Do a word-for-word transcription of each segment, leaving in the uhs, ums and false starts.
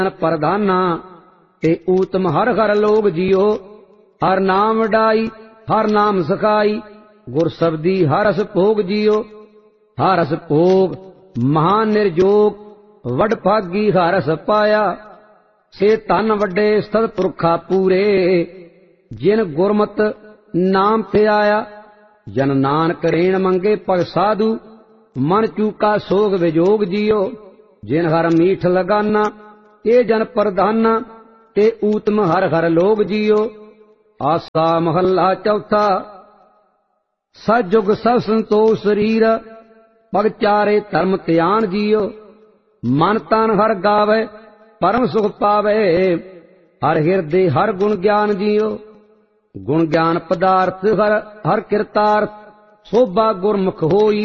प्रधाना ते ऊतम हर हर लोग जियो। हर नाम वडाई हर नाम सखाई गुर शब्दी हर रस भोग जियो। हर रस भोग महान निर्जोग वड भागी हर रस पाया। से धन वड्डे सतपुरखा पूरे जिन गुरमत नाम ते आया। जन नानक रेण मंगे पग साधु मन चूका सोग विजोग जियो। जिन हर मीठ लगाना ते जन प्रधाना ते ऊतम हर हर लोग जियो। आसा महला चौथा सजुग सब संतोष शरीर पग चारे धर्म त्यान जियो। मन तन हर गावे परम सुख पावे हर हिरदे हर गुण ज्ञान जियो। गुण ज्ञान पदार्थ हर हर किरतार्थ शोभा गुरमुख होई।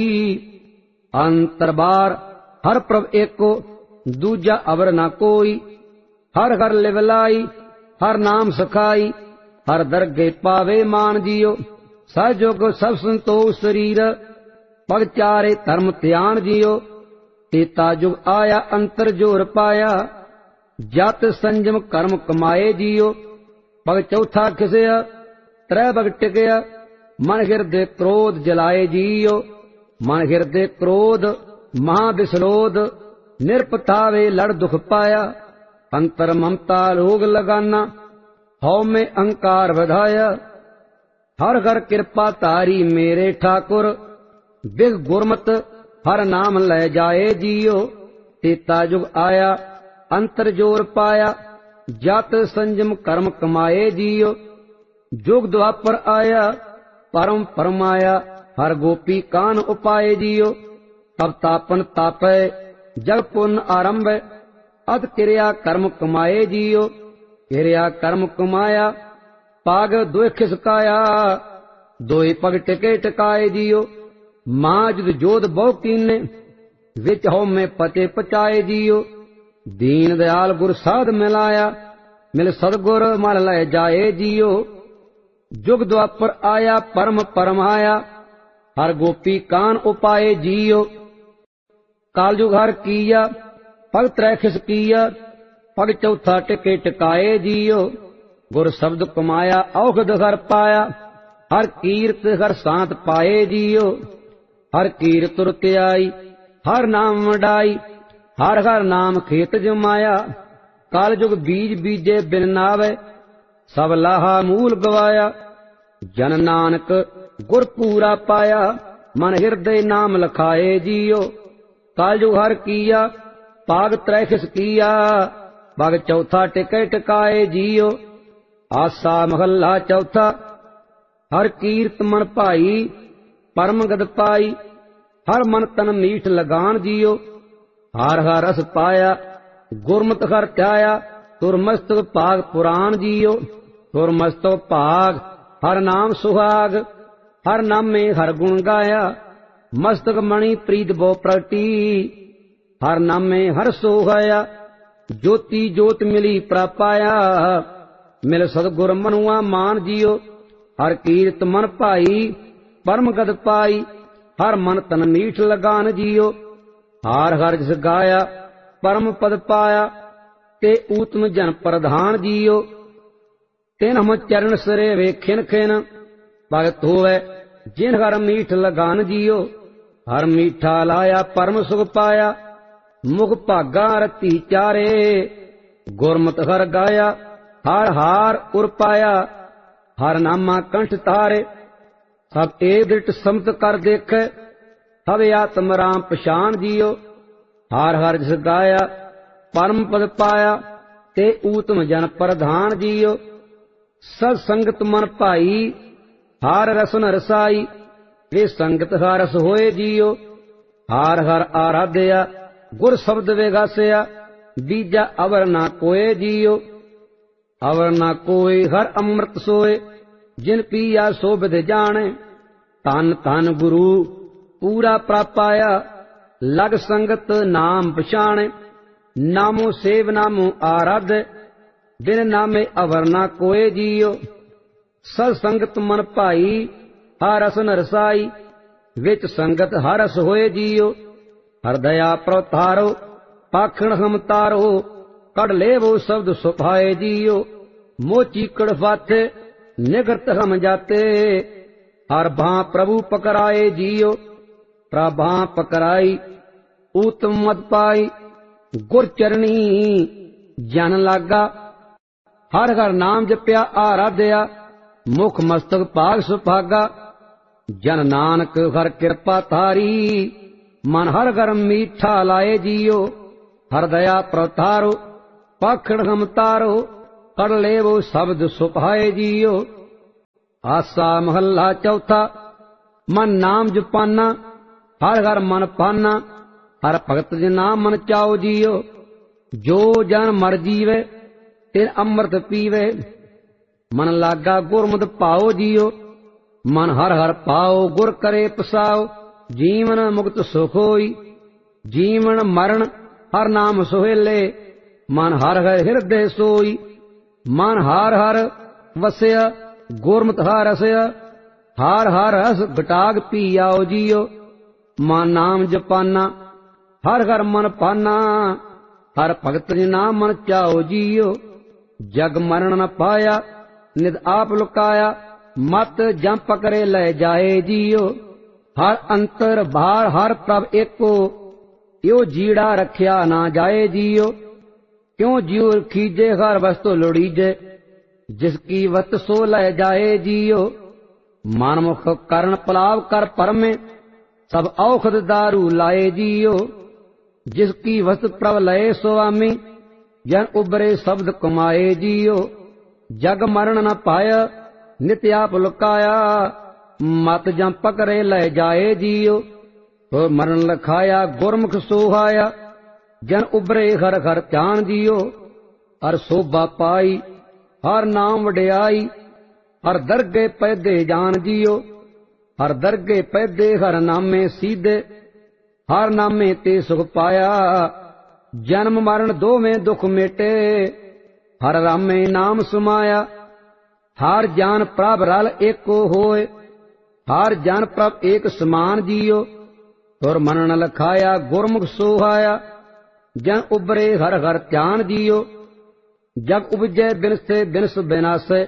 अंतरबार हर प्रभ एको दूजा अवर न कोई। हर हर लिवलाई हर नाम सखाई हर दरगे पावे मान जियो। सजुग सब संतोष शरीर पग चारे धर्म त्यान जियो। तेता जुग आया अंतर जोर पाया जत संजम कर्म कमाए जियो। पग चौथा खिसया त्रै बग टिकया मन हिरदे क्रोध जलाए जियो। मन हिरदे क्रोध महाविसलोध निरपतावे लड़ दुख पाया। अंतर ममता लोग लगाना हौ में अहंकार बधाया। हर हर कृपा तारी मेरे ठाकुर बिग गुरमत हर नाम ले जाए जियो। तेता जुग आया अंतर जोर पाया जत संजम कर्म कमाए जियो। जुग द्वापर आया परम परमाया हर गोपी कान उपाय जियो। तब तापन तापै जग पुन आरंभ अत क्रिया कर्म कमाए जियो। क्रिया कर्म कमाया पाग दुख खिसकाया दोई पग टिके टिकाए जियो। माजुद जोध बहु कीने विच हो में पते पचाए जियो। दीन दयाल गुर साध मिलाया मिल सदगुर मल लै जाए जियो। जुग द्वापर आया परम परमाया हर गोपी कान उपाय जियो। कालजुग हर किया पग त्रै खिसकिया पग चौथा टिके टिकाए जियो। गुर शब्द कमाया औखद हर पाया हर कीरत हर सांत पाए जियो। हर कीर तुर के आई हर नाम वडाई हर हर नाम खेत जमाया। कालजुग बीज बीजे बिन नावे सब लाहा मूल गवाया। जन नानक गुर पूरा पाया मन हिरदे नाम लखाए जियो। कालजुग हर किया पाग त्रै खिसकिया पग चौथा टिके टिकाए जियो। आसा महला चौथा हर कीरत मन भाई परम गद पाई हर मन तन मीठ लगान जियो। हर हर रस पाया गुरमत हर त्याया तुरमस्तक भाग पुराण जियो। तुरमस्तक भाग हर नाम सुहाग हर नामे हर गुण गाया। मस्तक मणि प्रीत बो प्रगटी हर नामे हर सोहाया। ज्योति ज्योत मिली प्रापाया मिल सदगुर मनुआ मान जियो। हर कीरत मन भाई परम गद पाई हर मन तन मीठ लगान जियो। हार हर जस गाया परम पद पाया ते ऊतम जन प्रधान जियो। तिन हम चरण सरे वे खिन खिन भगत होवे जिन हर मीठ लगान जियो। हर मीठा लाया परम सुख पाया मुख भागा रती चारे। गुरमत हर गाया हार हार उर पाया हर नामा कंठ तारे। सब ए दृट समत कर देखे हवे आत्म राम पछान जियो। हार हर जस गाया परम पद पाया ते ऊतम जन प्रधान जियो। सत संगत मन भाई हार रसन रसाई वे संगत हार रस होए जियो। हार हर आराध्या गुर शब्द वेगासिया बीजा अवर ना कोय जियो। अवर ना कोय हर अमृत सोए जिन पिया सो विद जाने। तन तन गुरु पूरा प्रापाया लग संगत नाम पछाणे। नामो सेव नामो आराध बिन नामे अवर ना कोय जियो। सत संगत मन भाई हर रस नरसाई विच संगत हर रस होए जियो। हर दया प्रतारो पाखण हम तारो कड़ ले वो शब्द सुभाए जियो। मोची कड़ फाथे निगरत हम जाते, हर भां प्रभु पकड़ाए जियो। प्रभा पकड़ाई उत्तम मत पाई, गुर चरणी जन लागा। हर हर नाम जप्या आराध्या, मुख मस्तक भाग सुभागा। जन नानक हर कृपा थारी, मन हर घर मीठा लाए जियो। हर दया प्रतारो पाखड़ हम तारो, कर ले वो शब्द सुभाए जियो। आसा महला चौथा, मन नाम जपाना, हर हर मन पाना। हर भगत जी नाम मन चाओ जियो। जो जन मर जीवे तिन अमृत पीवे, मन लागा गुरमुत पाओ जियो। मन हर हर पाओ गुर करे पसाओ, जीवन मुक्त सुख होई। जीवन मरण हर नाम सुहेले, मन हर हर हृदय सोई। मन हर हर वसया गुरमुत हर रसया, हर हर रस घटाग पी आओ जियो। मन नाम जपाना, हर हर मन पाना। हर भगत जी नाम मन चाओ जियो। जग मरण न पाया, निद आप लुकाया। मत जम पकड़े ले जाए जियो। हर अंतर बाहर हर प्रभ एको, यो जीड़ा रखिया ना जाए जियो। क्यों जियो खीजे हर वस्तु लोड़ीजे, जिसकी वत सो ले जाए जियो। मानमुख कर्ण पलाव कर परमे, सब औखद दारू लाए जियो। जिसकी वस्तु प्रभ लय स्वामी, जन उबरे शब्द कमाए जियो। जग मरण न पाया, नित्य आप लुकाया। मत जम पकड़े ले जाए जियो। हो मरण लखाया गुरमुख सोहाया, जन उबरे हर हर ध्यान जियो। हर शोभा पाई हर नाम वड्याई, हर दरगे पैदे जान जियो। हर दरगे पैदे हर नामे सीधे, हर नामे ते सुख पाया। जन्म मरण दो में दुख मेटे, हर रामे नाम सुमाया। हर जान प्रभ रल एको होए, हर जन प्रभ एक समान जियो। तुर मन न लखाया गुरमुख सोहाया, जन उबरे हर हर ध्यान जियो। जग उपजै बिनसे बिनस बिनासे,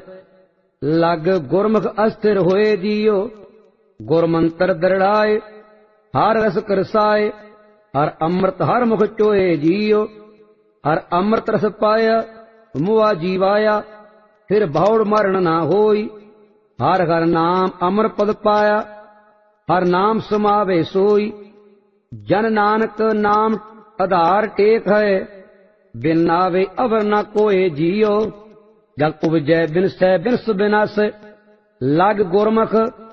लग गुरमुख अस्थिर होए जियो। गुरमंत्र दृढ़ाए हर रस करसाए, हर अमृत हर मुख चोए जियो। हर अमृत रस पाया मुआ जीवाया, फिर भौड़ मरण ना होई। हर हर नाम अमर पद पाया, हर नाम समावे सोई। जन नानक नाम आधार टेक है, बिन नावे अवर न कोय जियो। जग उपजै बिन सै बिनस बिनास, लग गुरमुख